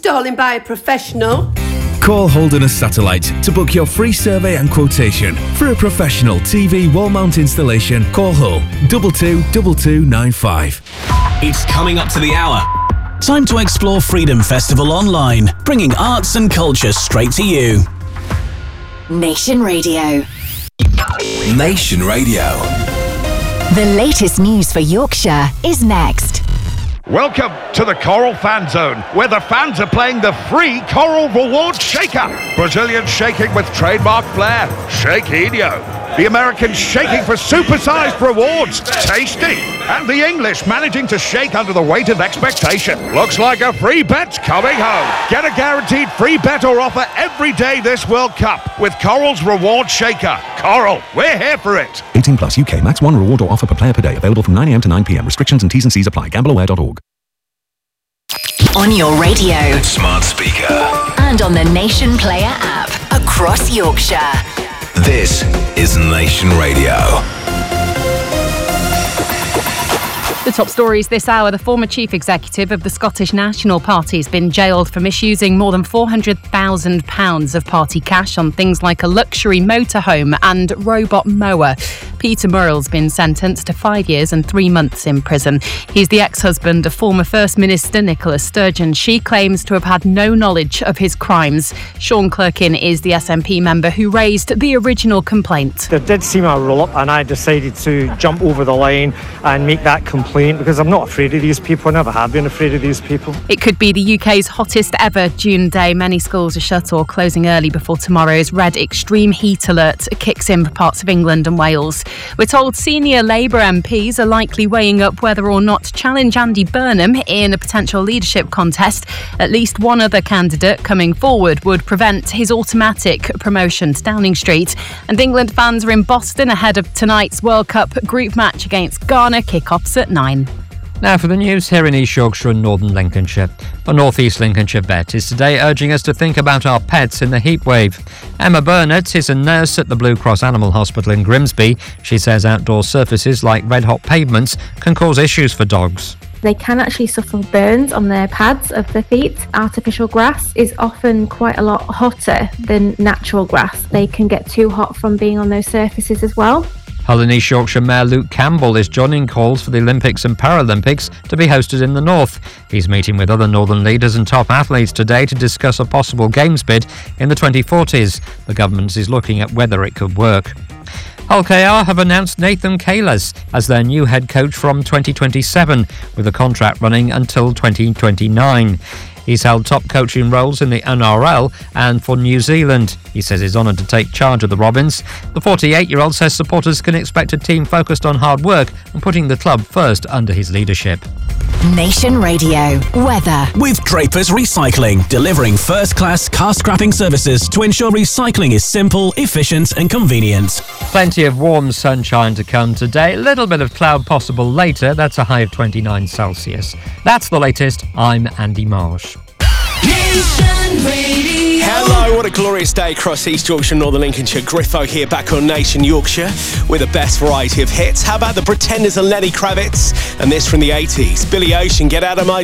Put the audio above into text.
installing by a professional. Call Holderness Satellite to book your free survey and quotation. For a professional TV wall mount installation, call Hull 222295. It's coming up to the hour. Time to explore Freedom Festival online, bringing arts and culture straight to you. Nation Radio. Nation Radio. The latest news for Yorkshire is next. Welcome to the Coral Fan Zone, where the fans are playing the free Coral Reward Shaker. Brazilian shaking with trademark flair, Shakeino. The Americans shaking for supersized rewards, Tasty. And the English managing to shake under the weight of expectation. Looks like a free bet's coming home. Get a guaranteed free bet or offer every day this World Cup with Coral's Reward Shaker. Coral, we're here for it. 18 plus UK. Max 1 reward or offer per player per day. Available from 9am to 9pm. Restrictions and T's and C's apply. GambleAware.org. On your radio. Smart speaker. And on the Nation Player app. Across Yorkshire. This is Nation Radio. The top stories this hour. The former chief executive of the Scottish National Party has been jailed for misusing more than £400,000 of party cash on things like a luxury motorhome and robot mower. Peter Murrell's been sentenced to 5 years and 3 months in prison. He's the ex-husband of former First Minister Nicola Sturgeon. She claims to have had no knowledge of his crimes. Sean Clerkin is the SNP member who raised the original complaint. There did seem a roll-up and I decided to jump over the line and make that complaint because I'm not afraid of these people. I never have been afraid of these people. It could be the UK's hottest ever June day. Many schools are shut or closing early before tomorrow's red extreme heat alert kicks in for parts of England and Wales. We're told senior Labour MPs are likely weighing up whether or not to challenge Andy Burnham in a potential leadership contest. At least one other candidate coming forward would prevent his automatic promotion to Downing Street. And England fans are in Boston ahead of tonight's World Cup group match against Ghana. Kick-offs at 9. Now for the news here in East Yorkshire and Northern Lincolnshire. A North East Lincolnshire vet is today urging us to think about our pets in the heatwave. Emma Burnett is a nurse at the Blue Cross Animal Hospital in Grimsby. She says outdoor surfaces like red-hot pavements can cause issues for dogs. They can actually suffer burns on their pads of their feet. Artificial grass is often quite a lot hotter than natural grass. They can get too hot from being on those surfaces as well. Hull and East Yorkshire Mayor Luke Campbell is joining calls for the Olympics and Paralympics to be hosted in the north. He's meeting with other northern leaders and top athletes today to discuss a possible games bid in the 2040s. The government is looking at whether it could work. Hull KR have announced Nathan Kalas as their new head coach from 2027, with a contract running until 2029. He's held top coaching roles in the NRL and for New Zealand. He says he's honoured to take charge of the Robins. The 48-year-old says supporters can expect a team focused on hard work and putting the club first under his leadership. Nation Radio. Weather. With Draper's Recycling, delivering first-class car scrapping services to ensure recycling is simple, efficient and convenient. Plenty of warm sunshine to come today. A little bit of cloud possible later. That's a high of 29 Celsius. That's the latest. I'm Andy Marsh. Nation Radio. Hello, what a glorious day across East Yorkshire, Northern Lincolnshire. Griffo here, back on Nation Yorkshire with the best variety of hits. How about the Pretenders and Lenny Kravitz? And this from the 80s, Billy Ocean, Get Out of My